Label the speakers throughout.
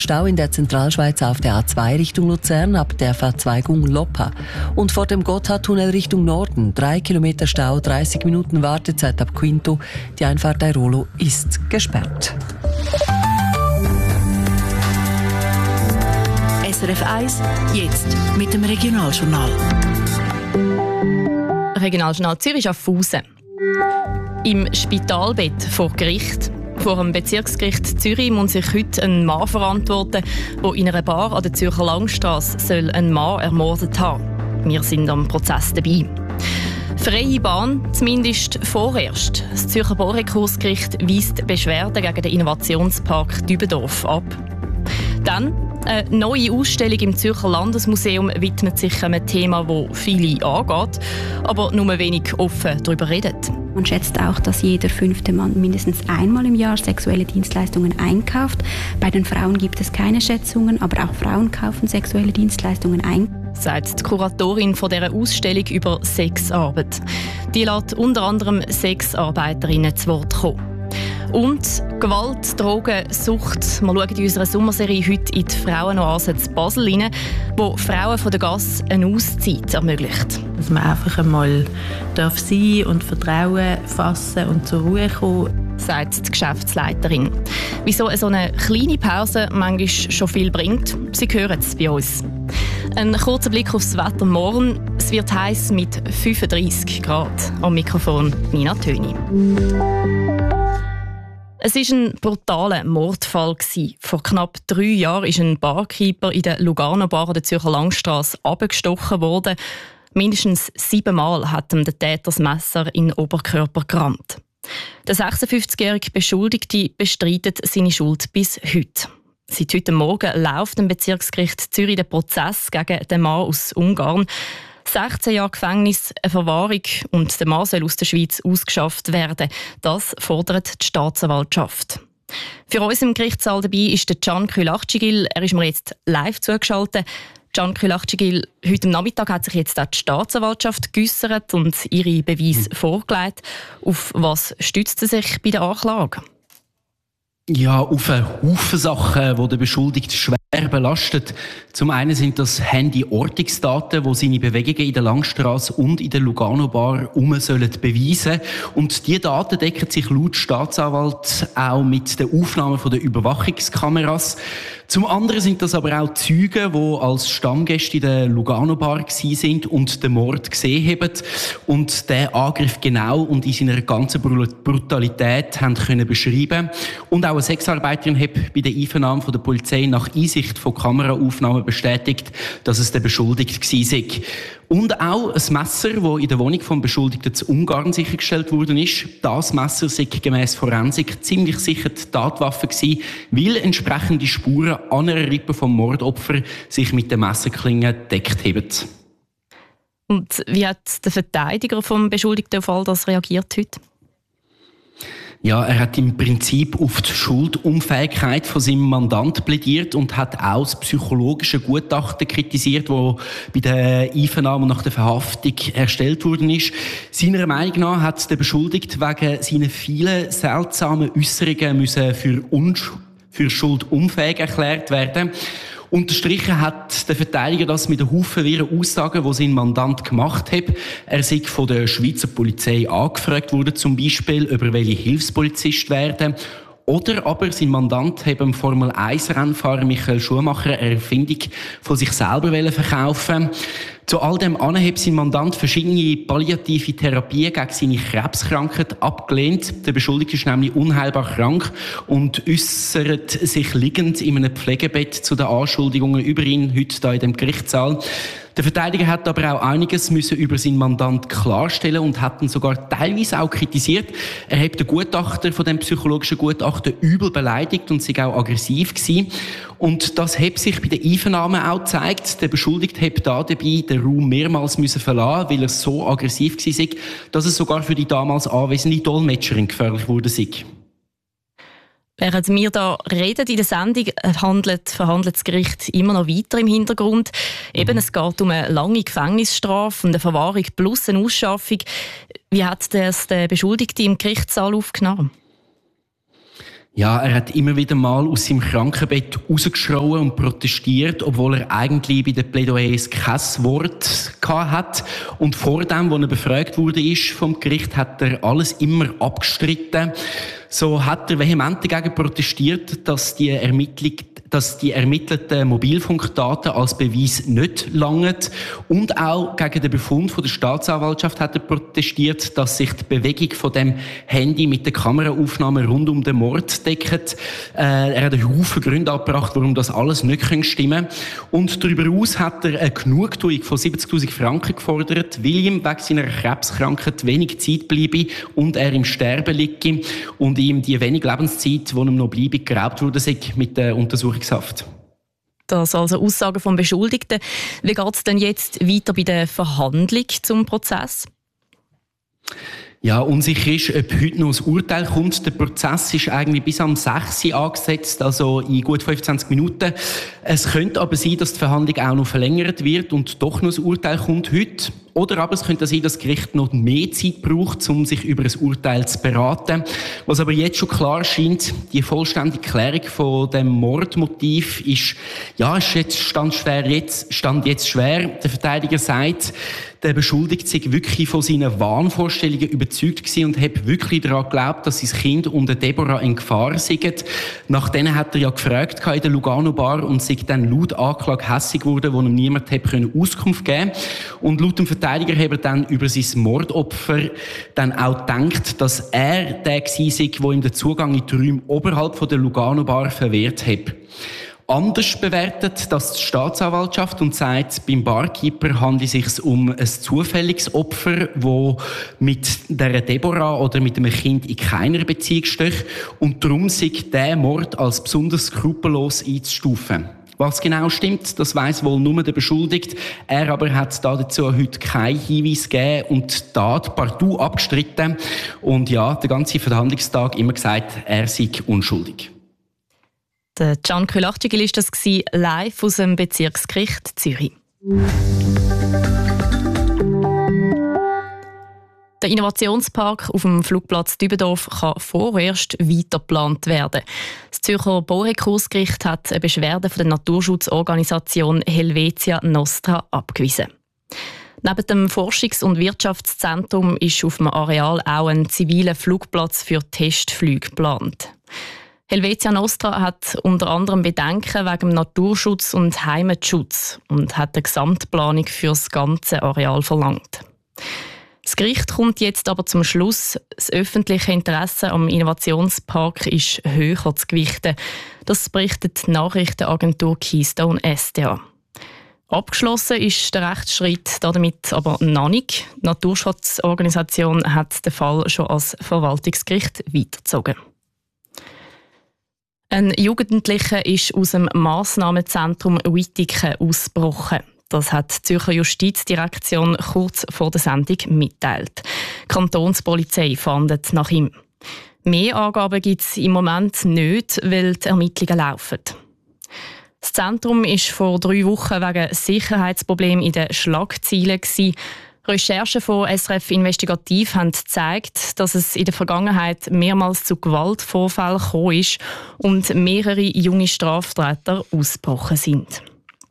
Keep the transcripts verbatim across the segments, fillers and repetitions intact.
Speaker 1: Stau in der Zentralschweiz auf der A zwei Richtung Luzern ab der Verzweigung Loppa. Und vor dem Gotthardtunnel Richtung Norden. Drei Kilometer Stau, dreißig Minuten Wartezeit ab Quinto. Die Einfahrt Airolo ist gesperrt.
Speaker 2: S R F eins, jetzt mit dem Regionaljournal.
Speaker 3: Regionaljournal Zürich auf Schaffhausen. Im Spitalbett vor Gericht. Vor dem Bezirksgericht Zürich muss sich heute ein Mann verantworten, der in einer Bar an der Zürcher Langstrasse soll einen Mann ermordet haben. Wir sind am Prozess dabei. Freie Bahn, zumindest vorerst. Das Zürcher Baurechtsgericht weist Beschwerden gegen den Innovationspark Dübendorf ab. Dann eine neue Ausstellung im Zürcher Landesmuseum widmet sich einem Thema, das viele angeht, aber nur wenig offen darüber redet.
Speaker 4: Man schätzt auch, dass jeder fünfte Mann mindestens einmal im Jahr sexuelle Dienstleistungen einkauft. Bei den Frauen gibt es keine Schätzungen, aber auch Frauen kaufen sexuelle Dienstleistungen ein.
Speaker 3: Sagt die Kuratorin von dieser Ausstellung über Sexarbeit. Die lässt unter anderem Sexarbeiterinnen zu Wort kommen. Und Gewalt, Drogen, Sucht. Wir schauen in unserer Sommerserie heute in die Frauenoase in Basel rein, wo Frauen von der Gasse eine Auszeit ermöglicht.
Speaker 5: Dass man einfach einmal darf sein und Vertrauen fassen und zur Ruhe kommen,
Speaker 3: sagt die Geschäftsleiterin. Wieso so eine kleine Pause manchmal schon viel bringt, Sie hören es bei uns. Ein kurzer Blick aufs Wetter morgen. Es wird heiß mit fünfunddreissig Grad. Am Mikrofon Nina Töni. Es war ein brutaler Mordfall. Vor knapp drei Jahren ist ein Barkeeper in der Lugano-Bar an der Zürcher Langstrasse abgestochen worden. Mindestens siebenmal hat ihm der Täter das Messer in den Oberkörper gerammt. Der sechsundfünfzigjährige Beschuldigte bestreitet seine Schuld bis heute. Seit heute Morgen läuft im Bezirksgericht Zürich der Prozess gegen den Mann aus Ungarn. sechzehn Jahre Gefängnis, eine Verwahrung und der Mann soll aus der Schweiz ausgeschafft werden. Das fordert die Staatsanwaltschaft. Für uns im Gerichtssaal dabei ist der Can Kühlachcigil. Er ist mir jetzt live zugeschaltet. Can Kühlachcigil, heute Nachmittag hat sich jetzt auch die Staatsanwaltschaft geäussert und ihre Beweise mhm. vorgelegt. Auf was stützt sie sich bei der Anklage?
Speaker 6: Ja, auf einen Haufen Sachen, die der Beschuldigte schwer belastet. Zum einen sind das Handy-Ortungsdaten, die seine Bewegungen in der Langstrasse und in der Lugano-Bar um sollen beweisen. Und diese Daten decken sich laut Staatsanwalt auch mit den Aufnahmen von den Überwachungskameras. Zum anderen sind das aber auch Zeugen, die als Stammgäste in der Lugano-Bar waren und den Mord gesehen haben und den Angriff genau und in seiner ganzen Brutalität haben können beschreiben. Und auch eine Sexarbeiterin hat bei der Einvernahme von der Polizei nach Einsicht von Kameraaufnahmen bestätigt, dass es der Beschuldigte war. Und auch ein Messer, das in der Wohnung vom Beschuldigten zu Ungarn sichergestellt worden ist. Das Messer sei gemäss Forensik ziemlich sicher die Tatwaffe gewesen, weil entsprechende Spuren an einer Rippe vom Mordopfer sich mit der Messerklinge gedeckt haben.
Speaker 3: Und wie hat der Verteidiger vom Beschuldigten auf all das reagiert heute?
Speaker 6: Ja, er hat im Prinzip auf die Schuldunfähigkeit von seinem Mandant plädiert und hat auch das psychologische Gutachten kritisiert, das bei der Einvernahme und nach der Verhaftung erstellt worden ist. Seiner Meinung nach hat der Beschuldigte wegen seiner vielen seltsamen Äusserungen müssen für, unsch- für schuldunfähig erklärt werden. Unterstrichen hat der Verteidiger das mit einem Haufen wirren Aussagen, die sein Mandant gemacht hat. Er sei von der Schweizer Polizei angefragt worden, zum Beispiel, über welche Hilfspolizist werden. Oder aber sein Mandant hat dem Formel eins Rennfahrer Michael Schumacher eine Erfindung von sich selber verkaufen. Zu all dem an hat sein Mandant verschiedene palliative Therapien gegen seine Krebskrankheit abgelehnt. Der Beschuldigte ist nämlich unheilbar krank und äußert sich liegend in einem Pflegebett zu den Anschuldigungen über ihn heute hier in dem Gerichtssaal. Der Verteidiger hat aber auch einiges müssen über seinen Mandant klarstellen und hat ihn sogar teilweise auch kritisiert. Er hat den Gutachter von dem psychologischen Gutachten übel beleidigt und sei auch aggressiv gewesen. Und das hat sich bei der Einvernahme auch gezeigt. Der Beschuldigte hat da dabei den Raum mehrmals müssen verlassen, weil er so aggressiv war, dass es sogar für die damals anwesende Dolmetscherin gefährlich wurde.
Speaker 3: Während wir da reden in der Sendung, handelt, verhandelt das Gericht immer noch weiter im Hintergrund. Eben, es geht um eine lange Gefängnisstrafe und eine Verwahrung plus eine Ausschaffung. Wie hat das der Beschuldigte im Gerichtssaal aufgenommen?
Speaker 6: Ja, er hat immer wieder mal aus seinem Krankenbett rausgeschrien und protestiert, obwohl er eigentlich bei den Plädoyers kein Wort gehabt hat. Und vor dem, als er befragt wurde ist vom Gericht, hat er alles immer abgestritten. So hat er vehement dagegen protestiert, dass die Ermittlung dass die ermittelten Mobilfunkdaten als Beweis nicht langen. Und auch gegen den Befund von der Staatsanwaltschaft hat er protestiert, dass sich die Bewegung von dem Handy mit der Kameraaufnahme rund um den Mord deckt. Äh, er hat einen Haufen Gründe abgebracht, warum das alles nicht stimmen kann. Und darüber hinaus hat er eine Genugtuung von siebzigtausend Franken gefordert, weil ihm wegen seiner Krebskrankheit wenig Zeit bleibe und er im Sterben liege und ihm die wenig Lebenszeit, die ihm noch bleibe, geraubt wurde, sei mit der Untersuchungshaft.
Speaker 3: Das also Aussagen vom Beschuldigten. Wie geht es denn jetzt weiter bei der Verhandlung zum Prozess?
Speaker 6: Ja, unsicher ist, ob heute noch ein Urteil kommt. Der Prozess ist eigentlich bis am sechs Uhr angesetzt, also in gut fünfundzwanzig Minuten. Es könnte aber sein, dass die Verhandlung auch noch verlängert wird und doch noch ein Urteil kommt heute. Oder aber es könnte sein, dass das Gericht noch mehr Zeit braucht, um sich über ein Urteil zu beraten. Was aber jetzt schon klar scheint, die vollständige Klärung von dem Mordmotiv ist, ja, ist jetzt stand schwer, jetzt, stand jetzt schwer. Der Verteidiger sagt, der Beschuldigte sei wirklich von seinen Wahnvorstellungen überzeugt gewesen und habe wirklich daran geglaubt, dass sein Kind und Deborah in Gefahr seien. Nach denen hat er ja gefragt in der Lugano Bar und sei dann laut Anklage hässig geworden, wo ihm niemand hätte Auskunft geben können. Und laut dem Verteidiger hat er dann über sein Mordopfer dann auch gedacht, dass er der gewesen sei, der ihm den Zugang in die Räume oberhalb von der Lugano Bar verwehrt hat. Anders bewertet das die Staatsanwaltschaft und sagt, beim Barkeeper handelt es sich um ein zufälliges Opfer, das mit der Deborah oder mit einem Kind in keiner Beziehung steht und darum sei der Mord als besonders skrupellos einzustufen. Was genau stimmt, das weiss wohl nur der Beschuldigte. Er aber hat dazu heute keinen Hinweis gegeben und die Tat partout abgestritten. Und ja, den ganzen Verhandlungstag immer gesagt, er sei unschuldig.
Speaker 3: Der Can Kühlachtigil war das live aus dem Bezirksgericht Zürich. Der Innovationspark auf dem Flugplatz Dübendorf kann vorerst weiter geplant werden. Das Zürcher Baurekursgericht hat eine Beschwerde von der Naturschutzorganisation Helvetia Nostra abgewiesen. Neben dem Forschungs- und Wirtschaftszentrum ist auf dem Areal auch ein ziviler Flugplatz für Testflüge geplant. Helvetia Nostra hat unter anderem Bedenken wegen dem Naturschutz und Heimatschutz und hat eine Gesamtplanung für das ganze Areal verlangt. Das Gericht kommt jetzt aber zum Schluss, das öffentliche Interesse am Innovationspark ist höher zu gewichten. Das berichtet die Nachrichtenagentur Keystone S D A. Abgeschlossen ist der Rechtsschritt damit aber noch nicht. Die Naturschutzorganisation hat den Fall schon als Verwaltungsgericht weitergezogen. Ein Jugendlicher ist aus dem Massnahmenzentrum Wittigen ausgebrochen. Das hat die Zürcher Justizdirektion kurz vor der Sendung mitteilt. Die Kantonspolizei fahndet nach ihm. Mehr Angaben gibt es im Moment nicht, weil die Ermittlungen laufen. Das Zentrum war vor drei Wochen wegen Sicherheitsproblemen in den Schlagzeilen. Recherchen von S R F Investigativ haben gezeigt, dass es in der Vergangenheit mehrmals zu Gewaltvorfällen gekommen ist und mehrere junge Straftäter ausgebrochen sind.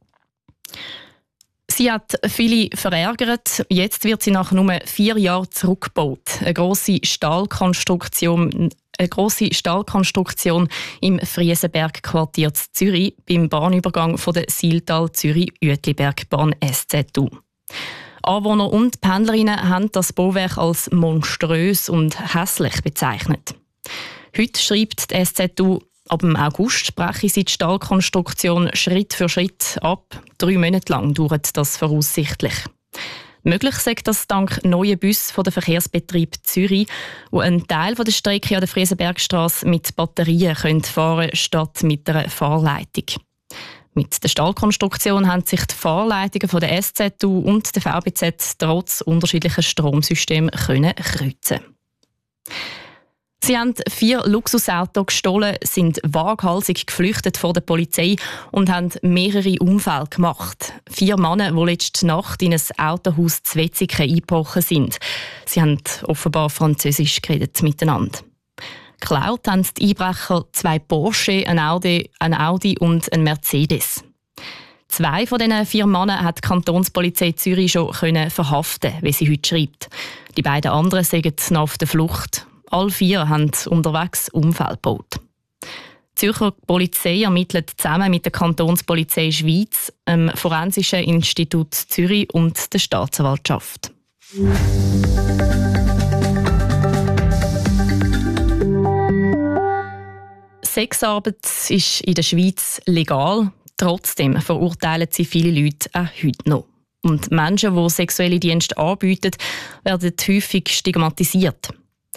Speaker 3: Sie hat viele verärgert. Jetzt wird sie nach nur vier Jahren zurückgebaut. Eine grosse Stahlkonstruktion, eine grosse Stahlkonstruktion im Friesenberg-Quartier Zürich beim Bahnübergang von der Siltal-Zürich-Uetliberg-Bahn S Z U. Anwohner und Pendlerinnen haben das Bauwerk als monströs und hässlich bezeichnet. Heute schreibt die S Z U, ab dem August spreche sie die Stahlkonstruktion Schritt für Schritt ab. Drei Monate lang dauert das voraussichtlich. Möglich sei das dank neuen Bussen von der Verkehrsbetrieb Zürich, wo einen Teil der Strecke an der Friesenbergstrasse mit Batterien fahren können, statt mit einer Fahrleitung. Mit der Stahlkonstruktion haben sich die Fahrleitungen von der S Z U und der V B Z trotz unterschiedlicher Stromsysteme können kreuzen. Sie haben vier Luxusautos gestohlen, sind waghalsig geflüchtet vor der Polizei und haben mehrere Unfälle gemacht. Vier Männer, die letzte Nacht in ein Autohaus zu Wetzikon eingebrochen sind. Sie haben offenbar Französisch geredet miteinander. Geklaut haben die Einbrecher zwei Porsche, ein Audi, ein Audi und ein Mercedes. Zwei von diesen vier Männern hat die Kantonspolizei Zürich schon verhaften, wie sie heute schreibt. Die beiden anderen sind noch auf der Flucht. Alle vier haben unterwegs Unfälle gebaut. Die Zürcher Polizei ermittelt zusammen mit der Kantonspolizei Schweiz, dem Forensischen Institut Zürich und der Staatsanwaltschaft. Sexarbeit ist in der Schweiz legal. Trotzdem verurteilen sie viele Leute auch heute noch. Und Menschen, die sexuelle Dienste anbieten, werden häufig stigmatisiert.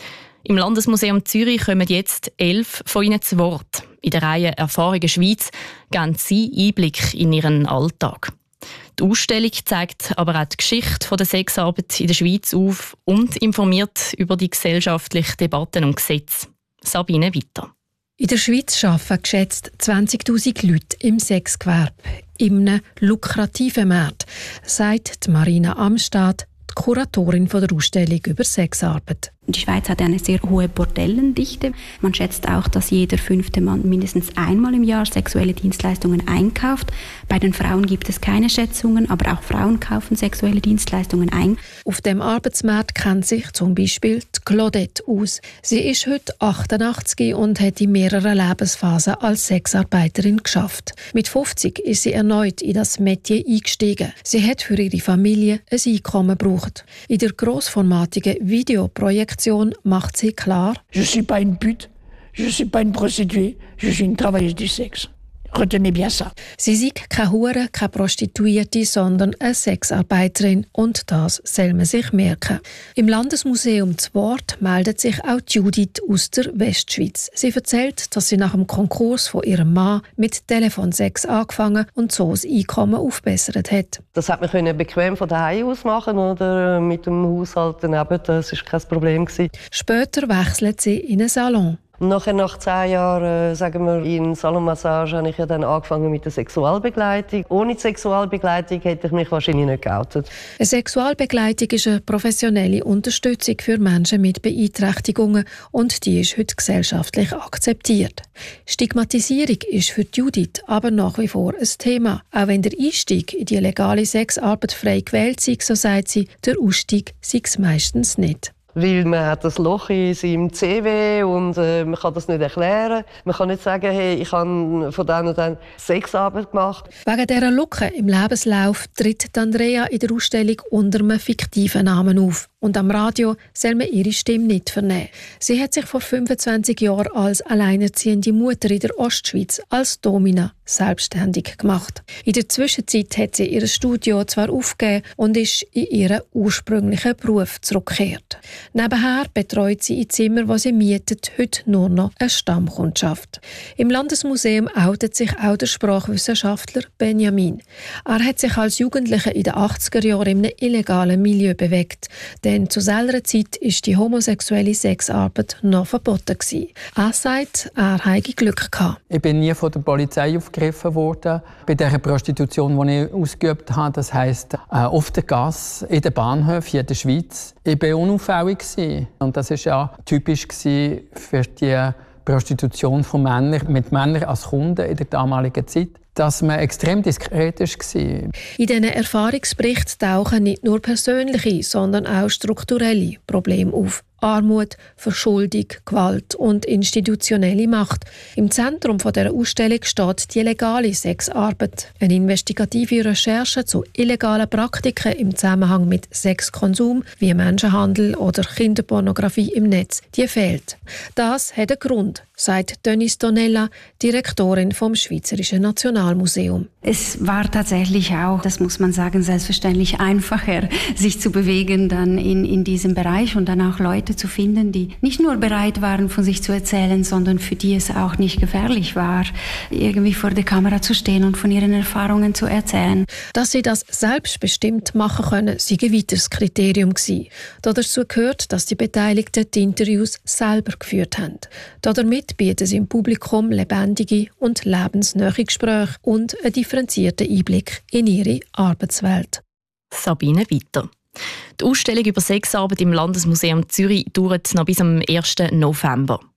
Speaker 3: Im Landesmuseum Zürich kommen jetzt elf von ihnen zu Wort. In der Reihe «Erfahrungen Schweiz» geben sie Einblick in ihren Alltag. Die Ausstellung zeigt aber auch die Geschichte der Sexarbeit in der Schweiz auf und informiert über die gesellschaftlichen Debatten und Gesetze. Sabine Witter.
Speaker 7: In der Schweiz arbeiten geschätzt zwanzigtausend Leute im Sexgewerbe, in einem lukrativen Markt, sagt Marina Amstad, die Kuratorin der Ausstellung über Sexarbeit.
Speaker 4: Die Schweiz hat eine sehr hohe Bordellendichte. Man schätzt auch, dass jeder fünfte Mann mindestens einmal im Jahr sexuelle Dienstleistungen einkauft. Bei den Frauen gibt es keine Schätzungen, aber auch Frauen kaufen sexuelle Dienstleistungen ein.
Speaker 7: Auf dem Arbeitsmarkt kennt sich zum Beispiel die Claudette aus. Sie ist heute achtundachtzig und hat in mehreren Lebensphasen als Sexarbeiterin geschafft. Mit fünfzig ist sie erneut in das Metier eingestiegen. Sie hat für ihre Familie ein Einkommen gebraucht. In der grossformatigen Videoprojektion macht sie klar:
Speaker 8: Je suis pas une pute, je suis pas une prostituée, je suis une travailleuse du sexe. Retenez bien ça.
Speaker 7: Sie sei keine Hure, keine Prostituierte, sondern eine Sexarbeiterin. Und das soll man sich merken. Im Landesmuseum zu Wort meldet sich auch Judith aus der Westschweiz. Sie erzählt, dass sie nach dem Konkurs von ihrem Mann mit Telefonsex angefangen und so das Einkommen aufbessert hat.
Speaker 9: Das hat man bequem von daheim aus machen oder mit dem Haushalt daneben. Das war kein Problem.
Speaker 7: Später wechselt sie in einen Salon.
Speaker 9: Nachher, nach zehn Jahren, äh, sagen wir, in Salonmassage, habe ich ja dann angefangen mit der Sexualbegleitung. Ohne die Sexualbegleitung hätte ich mich wahrscheinlich nicht geoutet.
Speaker 7: Eine Sexualbegleitung ist eine professionelle Unterstützung für Menschen mit Beeinträchtigungen und die ist heute gesellschaftlich akzeptiert. Stigmatisierung ist für Judith aber nach wie vor ein Thema. Auch wenn der Einstieg in die legale Sexarbeit frei gewählt sei, so sagt sie, der Ausstieg sei es meistens nicht.
Speaker 9: Weil man hat das Loch in seinem C V und äh, man kann das nicht erklären. Man kann nicht sagen, hey, ich habe von dann und dann Sexarbeit gemacht.
Speaker 7: Wegen dieser Lücke im Lebenslauf tritt Andrea in der Ausstellung unter einem fiktiven Namen auf. Und am Radio soll man ihre Stimme nicht vernehmen. Sie hat sich vor fünfundzwanzig Jahren als alleinerziehende Mutter in der Ostschweiz als Domina selbstständig gemacht. In der Zwischenzeit hat sie ihr Studio zwar aufgegeben und ist in ihren ursprünglichen Beruf zurückgekehrt. Nebenher betreut sie in Zimmer, die sie mietet, heute nur noch eine Stammkundschaft. Im Landesmuseum outet sich auch der Sprachwissenschaftler Benjamin. Er hat sich als Jugendlicher in den achtziger Jahren in einem illegalen Milieu bewegt. Denn zu selber Zeit war die homosexuelle Sexarbeit noch verboten gewesen. Er sagt, er habe Glück gehabt.
Speaker 10: Ich bin nie von der Polizei aufgegriffen worden. Bei der Prostitution, die ich ausgeübt habe, das heisst äh, auf der Gasse, in den Bahnhöfen in der Schweiz. Ich war unauffällig gewesen. Und das war ja typisch für die Prostitution von Männern, mit Männern als Kunden in der damaligen Zeit, dass man extrem diskret war.
Speaker 7: In diesen Erfahrungsberichten tauchen nicht nur persönliche, sondern auch strukturelle Probleme auf. Armut, Verschuldung, Gewalt und institutionelle Macht. Im Zentrum dieser Ausstellung steht die legale Sexarbeit. Eine investigative Recherche zu illegalen Praktiken im Zusammenhang mit Sexkonsum, wie Menschenhandel oder Kinderpornografie im Netz, die fehlt. Das hat einen Grund, sagt Denise Donella, Direktorin vom Schweizerischen Nationalmuseum.
Speaker 4: Es war tatsächlich auch, das muss man sagen, selbstverständlich einfacher, sich zu bewegen dann in, in diesem Bereich und dann auch Leute zu finden, die nicht nur bereit waren, von sich zu erzählen, sondern für die es auch nicht gefährlich war, irgendwie vor der Kamera zu stehen und von ihren Erfahrungen zu erzählen.
Speaker 7: Dass sie das selbstbestimmt machen können, sei ein weiteres Kriterium gewesen. Dazu gehört, dass die Beteiligten die Interviews selber geführt haben. Damit bieten sie im Publikum lebendige und lebensnahe Gespräche und einen differenzierten Einblick in ihre Arbeitswelt.
Speaker 3: Sabine Witter. Die Ausstellung über Sexarbeit im Landesmuseum Zürich dauert noch bis am ersten November.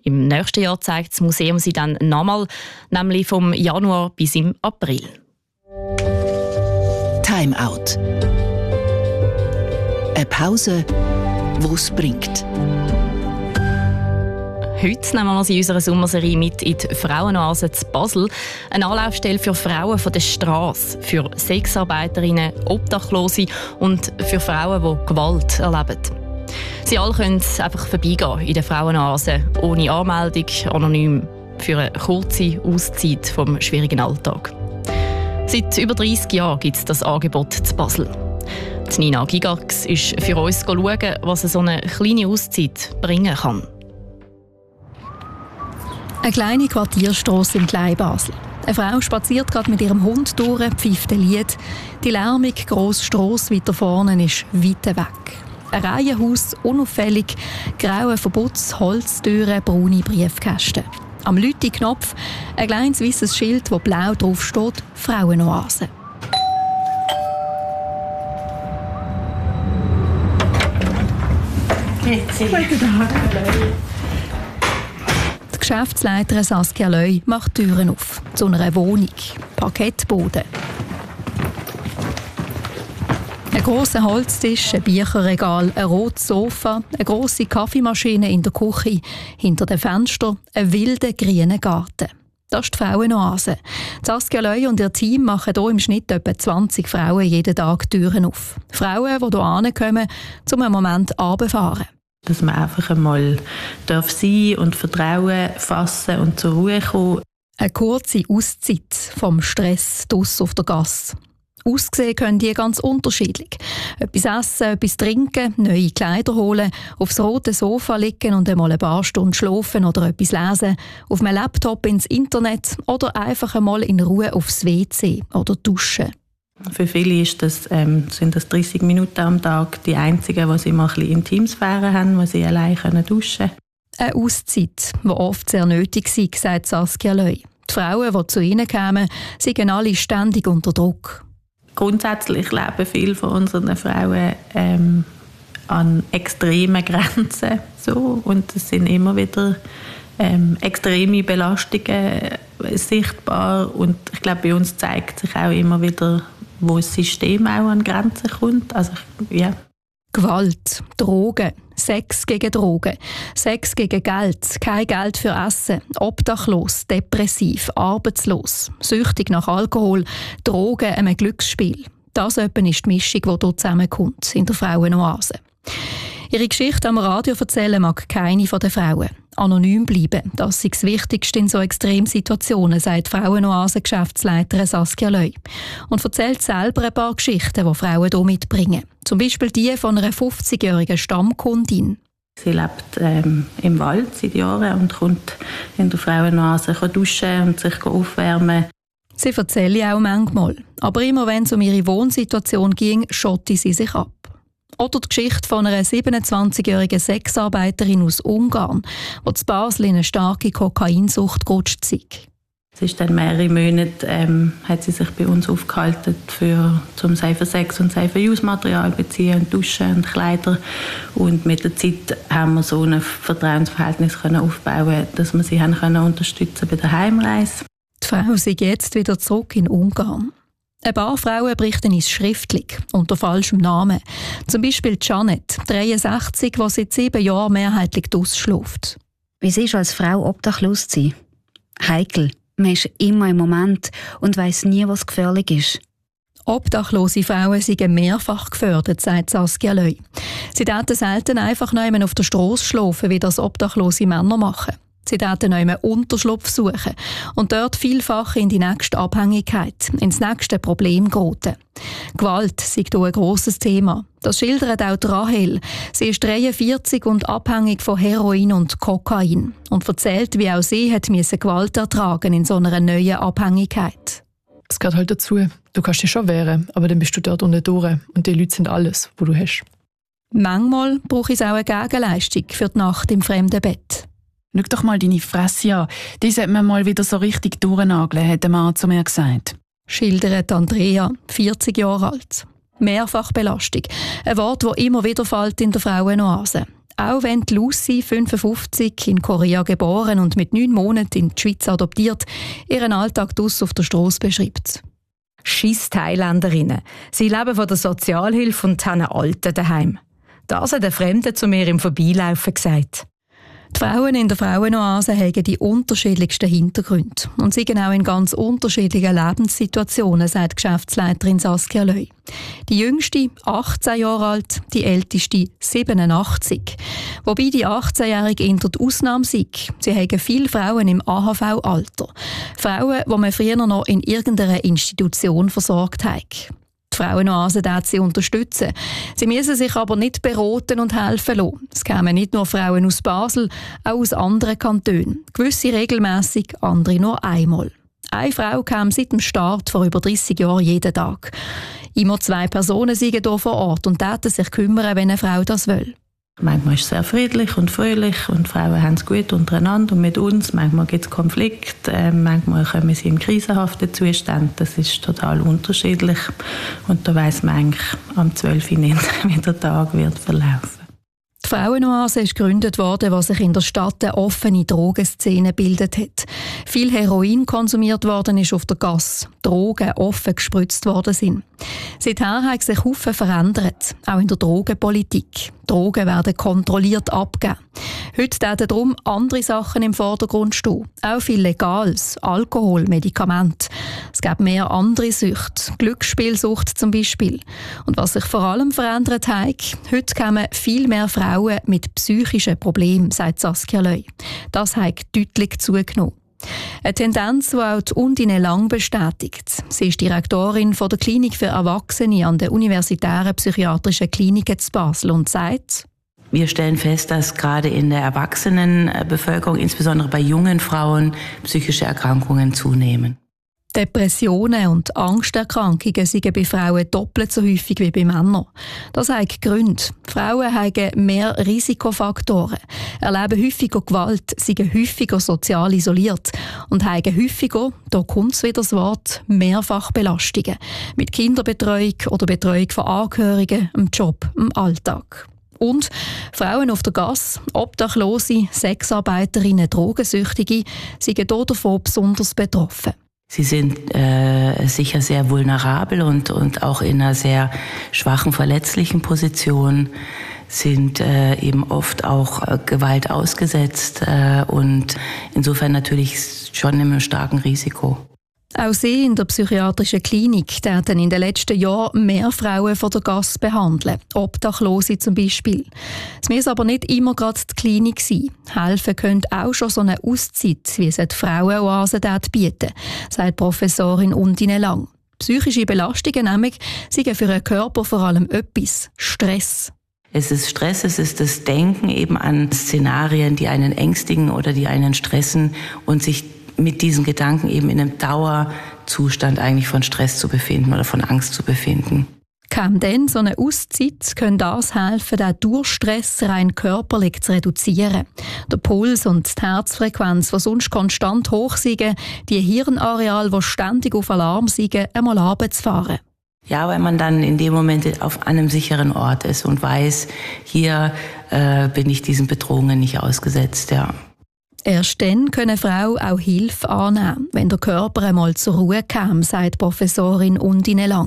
Speaker 3: Im nächsten Jahr zeigt das Museum sie dann nochmal, nämlich vom Januar bis im April.
Speaker 2: Time Out. Eine Pause, die es bringt.
Speaker 3: Heute nehmen wir sie in unserer Sommerserie mit in die Frauenoase zu Basel. Eine Anlaufstelle für Frauen von der Straße, für Sexarbeiterinnen, Obdachlose und für Frauen, die Gewalt erleben. Sie alle können einfach vorbeigehen in der Frauenoase, ohne Anmeldung, anonym, für eine kurze Auszeit vom schwierigen Alltag. Seit über dreissig Jahren gibt es das Angebot zu Basel. Die Nina Gigax ist für uns schauen, was so eine kleine Auszeit bringen kann.
Speaker 11: Eine kleine Quartierstrasse in Kleinbasel. Eine Frau spaziert gerade mit ihrem Hund durch, pfeift ein Lied. Die lärmige grosse Strasse weiter vorne ist weit weg. Ein Reihenhaus, unauffällig, graue Verputz, Holztüren, braune Briefkästen. Am Lüti-Knopf ein kleines weißes Schild, wo blau drauf steht: Frauenoase. Die Geschäftsleiterin Saskia Löy macht die Türen auf zu einer Wohnung. Parkettboden. Ein grosser Holztisch, ein Bücherregal, ein rotes Sofa, eine grosse Kaffeemaschine in der Küche, hinter dem Fenster ein wilder grüner Garten. Das ist die Frauenoase. Saskia Löy und ihr Team machen hier im Schnitt etwa zwanzig Frauen jeden Tag die Türen auf. Frauen, die hier hinkommen, um einen Moment runterzufahren.
Speaker 5: Dass man einfach einmal darf sein und Vertrauen fassen und zur Ruhe kommen.
Speaker 11: Eine kurze Auszeit vom Stress draussen auf der Gasse. Aussehen können die ganz unterschiedlich. Etwas essen, etwas trinken, neue Kleider holen, aufs rote Sofa liegen und einmal ein paar Stunden schlafen oder etwas lesen, auf einem Laptop ins Internet oder einfach einmal in Ruhe aufs W C oder duschen.
Speaker 5: Für viele ist das, ähm, sind das dreissig Minuten am Tag die einzigen, die sie mal ein bisschen Intimsphäre haben, wo sie allein duschen können.
Speaker 11: Eine Auszeit, die oft sehr nötig war, sagt Saskia Löy. Die Frauen, die zu ihnen kamen, seien alle ständig unter Druck.
Speaker 5: Grundsätzlich leben viele von unseren Frauen ähm, an extremen Grenzen. So. Und es sind immer wieder ähm, extreme Belastungen sichtbar. Und ich glaube, bei uns zeigt sich auch immer wieder, wo das System auch an Grenzen kommt. Also, ja.
Speaker 11: Gewalt, Drogen, Sex gegen Drogen, Sex gegen Geld, kein Geld für Essen, obdachlos, depressiv, arbeitslos, süchtig nach Alkohol, Drogen, einem Glücksspiel. Das ist die Mischung, die hier zusammenkommt in der Frauenoase. Ihre Geschichte am Radio erzählen mag keine von den Frauen. Anonym bleiben, das ist das Wichtigste in so extremen Situationen, sagt Frauenoase-Geschäftsleiterin Saskia Löy. Und erzählt selber ein paar Geschichten, die Frauen hier mitbringen. Zum Beispiel die von einer fünfzigjährigen Stammkundin.
Speaker 5: Sie lebt ähm, im Wald seit Jahren und kommt in der Frauenoase duschen und sich aufwärmen.
Speaker 11: Sie erzähle auch manchmal. Aber immer wenn es um ihre Wohnsituation ging, schotte sie sich ab. Oder die Geschichte von einer siebenundzwanzigjährigen Sexarbeiterin aus Ungarn, die zu Basel in eine starke Kokainsucht gerutscht ist.
Speaker 5: Es ist dann mehrere Monate, ähm, hat sie sich bei uns aufgehalten, für, zum Safer Sex und Safer Use Material beziehen, Duschen und Kleider. Und mit der Zeit haben wir so ein Vertrauensverhältnis können aufbauen, dass wir sie haben können unterstützen bei der Heimreise.
Speaker 11: Die Frau ist jetzt wieder zurück in Ungarn. Ein paar Frauen berichten uns schriftlich, unter falschem Namen. Zum Beispiel Janet, dreiundsechzig, die seit sieben Jahren mehrheitlich ausschläft.
Speaker 12: Wie es ist, als Frau obdachlos zu sein? Heikel. Man ist immer im Moment und weiss nie, was gefährlich ist.
Speaker 11: Obdachlose Frauen sind mehrfach gefördert, sagt Saskia Löy. Sie dürfen selten einfach nicht auf der Strasse schlafen, wie das obdachlose Männer machen. Sie dürfen nicht mehr Unterschlupf suchen und dort vielfach in die nächste Abhängigkeit, ins nächste Problem geraten. Gewalt sei hier ein grosses Thema. Das schildert auch Rahel. Sie ist dreiundvierzig und abhängig von Heroin und Kokain und erzählt, wie auch sie hat Gewalt ertragen in so einer neuen Abhängigkeit.
Speaker 13: Es gehört halt dazu. Du kannst dich schon wehren, aber dann bist du dort unten durch und die Leute sind alles, was du hast.
Speaker 11: Manchmal brauche ich auch eine Gegenleistung für die Nacht im fremden Bett.
Speaker 14: Schau doch mal deine Fresse an. Die sollte man mal wieder so richtig durchnageln, hat der Mann zu mir gesagt.
Speaker 11: Schildert Andrea, vierzig Jahre alt. Mehrfachbelastung. Ein Wort, das immer wieder fällt in der Frauenoase. Auch wenn die Lucy, fünfundfünfzig, in Korea geboren und mit neun Monaten in die Schweiz adoptiert, ihren Alltag draussen auf der Strasse beschreibt.
Speaker 15: Scheiss Thailänderinnen. Sie leben von der Sozialhilfe und haben einen Alten daheim. Das hat ein Fremder zu mir im Vorbeilaufen gesagt.
Speaker 11: Die Frauen in der Frauenoase haben die unterschiedlichsten Hintergründe und sind auch in ganz unterschiedlichen Lebenssituationen, sagt Geschäftsleiterin Saskia Löy. Die jüngste, achtzehn Jahre alt, die älteste, siebenundachtzig. Wobei die achtzehnjährige eher die Ausnahme sind. Sie haben viele Frauen im A H V-Alter. Frauen, die man früher noch in irgendeiner Institution versorgt hat. Die Frauenoase darf sie unterstützen. Sie müssen sich aber nicht beraten und helfen lassen. Es kämen nicht nur Frauen aus Basel, auch aus anderen Kantonen. Gewisse regelmässig, andere nur einmal. Eine Frau kam seit dem Start vor über dreissig Jahren jeden Tag. Immer zwei Personen sind hier vor Ort und täten sich kümmern, wenn eine Frau das will.
Speaker 5: Manchmal ist es sehr friedlich und fröhlich und Frauen haben es gut untereinander und mit uns. Manchmal gibt es Konflikte, äh, manchmal kommen sie in krisenhaften Zustand. Das ist total unterschiedlich. Und da weiss man eigentlich am zwölf Uhr nicht, wie der Tag wird verlaufen.
Speaker 11: Die Frauenoase ist gegründet worden, was sich in der Stadt eine offene Drogenszene gebildet hat. Viel Heroin konsumiert worden ist auf der Gasse, Drogen offen gespritzt worden sind. Seither haben sich Haufen verändert, auch in der Drogenpolitik. Drogen werden kontrolliert abgegeben. Heute werden darum andere Sachen im Vordergrund stehen. Auch viel Legales, Alkohol, Medikamente. Es gibt mehr andere Süchte, Glücksspielsucht zum Beispiel. Und was sich vor allem verändert hat, heute kommen viel mehr Frauen mit psychischen Problemen, sagt Saskia Löy. Das hat deutlich zugenommen. Eine Tendenz, die auch die Undine Lang bestätigt. Sie ist Direktorin von der Klinik für Erwachsene an der Universitären Psychiatrischen Klinik in Basel und sagt:
Speaker 16: Wir stellen fest, dass gerade in der Erwachsenenbevölkerung, insbesondere bei jungen Frauen, psychische Erkrankungen zunehmen.
Speaker 11: Depressionen und Angsterkrankungen sind bei Frauen doppelt so häufig wie bei Männern. Das hat Gründe. Frauen haben mehr Risikofaktoren, erleben häufiger Gewalt, sind häufiger sozial isoliert und haben häufiger, da kommt wieder das Wort, Mehrfachbelastungen mit Kinderbetreuung oder Betreuung von Angehörigen, im Job, im Alltag. Und Frauen auf der Gasse, Obdachlose, Sexarbeiterinnen, Drogensüchtige sind davon besonders betroffen.
Speaker 16: Sie sind äh, sicher sehr vulnerabel und, und auch in einer sehr schwachen, verletzlichen Position, sind äh, eben oft auch äh, Gewalt ausgesetzt äh, und insofern natürlich schon in einem starken Risiko.
Speaker 11: Auch sie in der psychiatrischen Klinik werden in den letzten Jahren mehr Frauen von der Gasse behandeln, Obdachlose zum Beispiel. Es muss aber nicht immer gerade die Klinik sein. Helfen könnte auch schon so eine Auszeit, wie es die Frauenoase bieten, sagt Professorin Undine Lang. Psychische Belastungen nämlich sind für den Körper vor allem etwas: Stress.
Speaker 16: Es ist Stress, es ist das Denken eben an Szenarien, die einen ängstigen oder die einen stressen und sich mit diesen Gedanken eben in einem Dauerzustand eigentlich von Stress zu befinden oder von Angst zu befinden.
Speaker 11: Kann denn so eine Auszeit können das helfen, den Durchstress rein körperlich zu reduzieren? Der Puls und die Herzfrequenz, die sonst konstant hoch sind, die Hirnareale, die ständig auf Alarm sind, einmal runterzufahren.
Speaker 16: Ja, weil man dann in dem Moment auf einem sicheren Ort ist und weiß, hier äh, bin ich diesen Bedrohungen nicht ausgesetzt, ja.
Speaker 11: Erst dann können Frauen auch Hilfe annehmen, wenn der Körper einmal zur Ruhe kommt, sagt Professorin Undine Lang.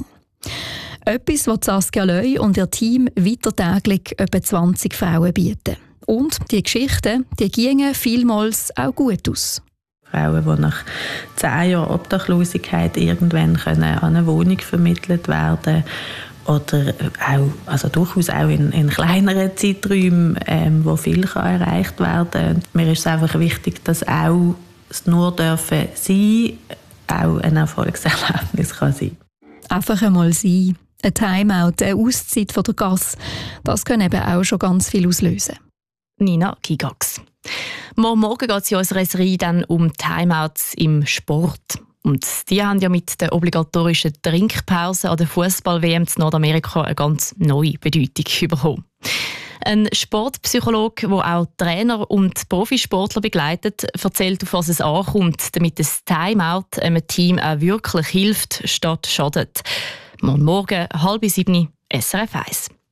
Speaker 11: Etwas, was Saskia Löy und ihr Team weiter täglich etwa zwanzig Frauen bieten. Und die Geschichten, die gingen vielmals auch gut aus.
Speaker 5: Frauen, die nach zehn Jahren Obdachlosigkeit irgendwann können an eine Wohnung vermittelt werden oder auch, also durchaus auch in, in kleineren Zeiträumen, ähm, wo viel kann erreicht werden kann. Mir ist es einfach wichtig, dass auch es nur dürfen sein, auch ein Erfolgserlebnis kann sein.
Speaker 11: Einfach einmal sein, ein Timeout, eine Auszeit von der Gasse, das kann eben auch schon ganz viel auslösen.
Speaker 3: Nina Gigax. Morgen geht es in unserer Serie dann um Timeouts im Sport. Und die haben ja mit der obligatorischen Trinkpause an der Fußball-W M in Nordamerika eine ganz neue Bedeutung bekommen. Ein Sportpsychologe, der auch Trainer und Profisportler begleitet, erzählt, auf was es ankommt, damit das Timeout einem Team auch wirklich hilft, statt schadet. Morgen halb sieben, S R F eins.